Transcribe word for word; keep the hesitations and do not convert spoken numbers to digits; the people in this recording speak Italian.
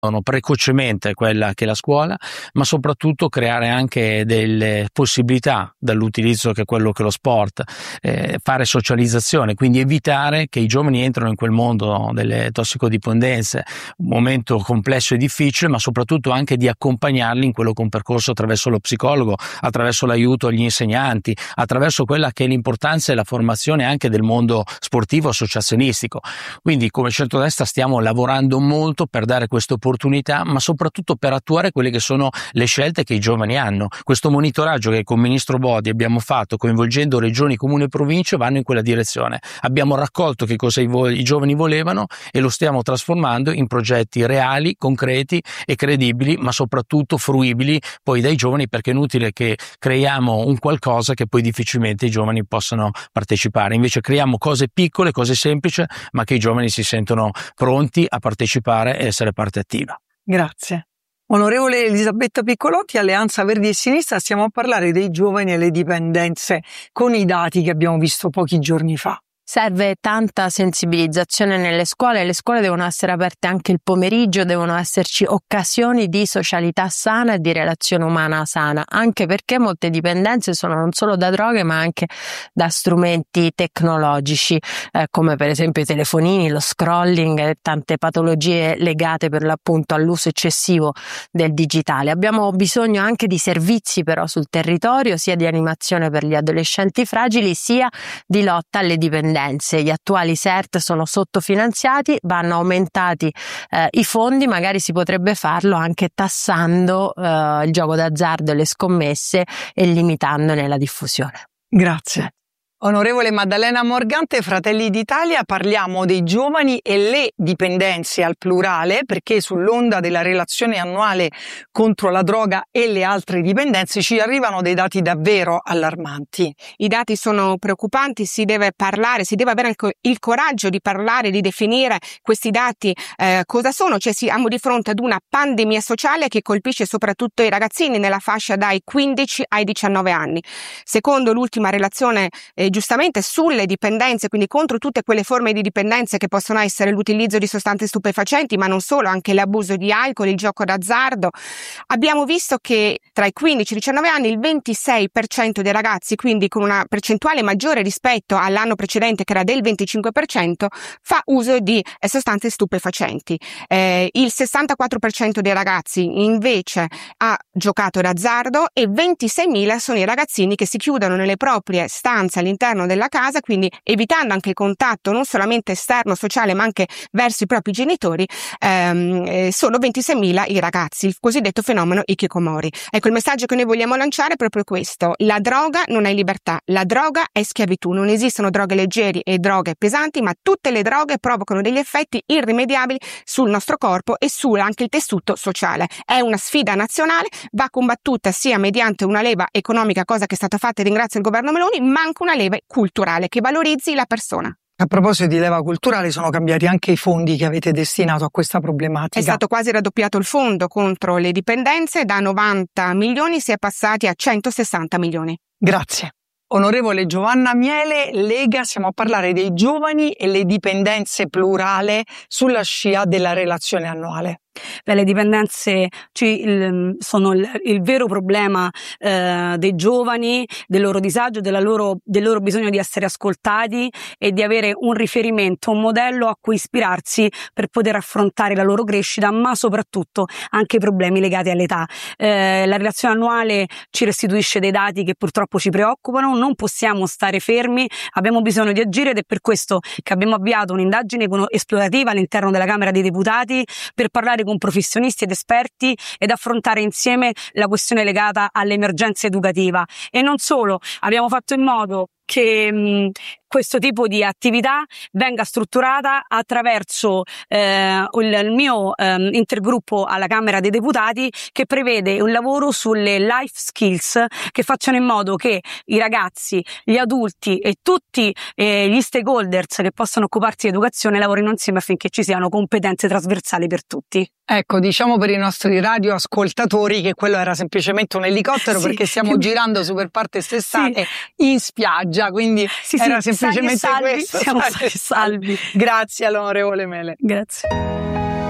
precocemente quella che è la scuola, ma soprattutto creare anche delle possibilità dall'utilizzo che è quello che è lo sport, eh, fare socializzazione, quindi evitare che i giovani entrino in quel mondo delle tossicodipendenze, un momento complesso e difficile, ma soprattutto anche di accompagnarli in quello che è un percorso attraverso lo psicologo, attraverso l'aiuto agli insegnanti, attraverso quella che è l'importanza e la formazione anche del mondo sportivo associazionistico. Quindi come centrodestra stiamo lavorando molto per dare questa opportunità, ma soprattutto per attuare quelle che sono le scelte che i giovani hanno. Questo monitoraggio che con il ministro Bodi abbiamo fatto, coinvolgendo regioni, comuni e province, vanno in quella direzione. Abbiamo raccolto che cosa i, vo- i giovani volevano e lo stiamo trasformando in progetti reali, concreti e credibili, ma soprattutto fruibili poi dai giovani, perché è inutile che creiamo un qualcosa che poi difficilmente i giovani possano partecipare. Invece creiamo cose piccole, cose semplici, ma che i giovani si sentono pronti a partecipare e essere parte attiva. Grazie. Onorevole Elisabetta Piccolotti, Alleanza Verdi e Sinistra, stiamo a parlare dei giovani e le dipendenze con i dati che abbiamo visto pochi giorni fa. Serve tanta sensibilizzazione nelle scuole, le scuole devono essere aperte anche il pomeriggio, devono esserci occasioni di socialità sana e di relazione umana sana, anche perché molte dipendenze sono non solo da droghe ma anche da strumenti tecnologici, eh, come per esempio i telefonini, lo scrolling e tante patologie legate per l'appunto all'uso eccessivo del digitale. Abbiamo bisogno anche di servizi però sul territorio, sia di animazione per gli adolescenti fragili, sia di lotta alle dipendenze. Gli attuali S E R T sono sottofinanziati, vanno aumentati eh, i fondi, magari si potrebbe farlo anche tassando eh, il gioco d'azzardo e le scommesse e limitandone la diffusione. Grazie. Onorevole Maddalena Morgante, Fratelli d'Italia, parliamo dei giovani e le dipendenze al plurale, perché sull'onda della relazione annuale contro la droga e le altre dipendenze ci arrivano dei dati davvero allarmanti. I dati sono preoccupanti, si deve parlare, si deve avere il coraggio di parlare, di definire questi dati eh, cosa sono, cioè siamo di fronte ad una pandemia sociale che colpisce soprattutto i ragazzini nella fascia dai quindici ai diciannove anni. Secondo l'ultima relazione eh, giustamente sulle dipendenze, quindi contro tutte quelle forme di dipendenze che possono essere l'utilizzo di sostanze stupefacenti, ma non solo, anche l'abuso di alcol, il gioco d'azzardo, abbiamo visto che tra i quindici e i diciannove anni il ventisei per cento dei ragazzi, quindi con una percentuale maggiore rispetto all'anno precedente che era del venticinque per cento, fa uso di eh, sostanze stupefacenti. Eh, il sessantaquattro per cento dei ragazzi invece ha giocato d'azzardo e ventiseimila sono i ragazzini che si chiudono nelle proprie stanze all'interno della casa, quindi evitando anche il contatto non solamente esterno sociale ma anche verso i propri genitori. Ehm, eh, sono ventiseimila i ragazzi, il cosiddetto fenomeno hikikomori. Ecco, il messaggio che noi vogliamo lanciare è proprio questo: la droga non è libertà, la droga è schiavitù. Non esistono droghe leggeri e droghe pesanti, ma tutte le droghe provocano degli effetti irrimediabili sul nostro corpo e su anche il tessuto sociale. È una sfida nazionale, va combattuta sia mediante una leva economica, cosa che è stata fatta e ringrazio il governo Meloni, ma anche una leva culturale che valorizzi la persona. A proposito di leva culturale, sono cambiati anche i fondi che avete destinato a questa problematica. È stato quasi raddoppiato il fondo contro le dipendenze, da novanta milioni si è passati a centosessanta milioni. Grazie. Onorevole Giovanna Miele, Lega, siamo a parlare dei giovani e le dipendenze plurale sulla scia della relazione annuale. Beh, le dipendenze ci, il, sono il, il vero problema eh, dei giovani, del loro disagio, della loro, del loro bisogno di essere ascoltati e di avere un riferimento, un modello a cui ispirarsi per poter affrontare la loro crescita, ma soprattutto anche i problemi legati all'età. Eh, la relazione annuale ci restituisce dei dati che purtroppo ci preoccupano, non possiamo stare fermi, abbiamo bisogno di agire ed è per questo che abbiamo avviato un'indagine esplorativa all'interno della Camera dei Deputati per parlare con professionisti ed esperti ed affrontare insieme la questione legata all'emergenza educativa. E non solo, abbiamo fatto in modo che mh, questo tipo di attività venga strutturata attraverso eh, il, il mio eh, intergruppo alla Camera dei Deputati, che prevede un lavoro sulle life skills che facciano in modo che i ragazzi, gli adulti e tutti eh, gli stakeholders che possono occuparsi di educazione lavorino insieme affinché ci siano competenze trasversali per tutti. Ecco, diciamo per i nostri radioascoltatori che quello era semplicemente un elicottero, sì, perché stiamo che... girando Super Partes Estate sì. in spiaggia, quindi sì, era sì, semplicemente salvi questo. Siamo salvi. Grazie all'onorevole Mele. Grazie.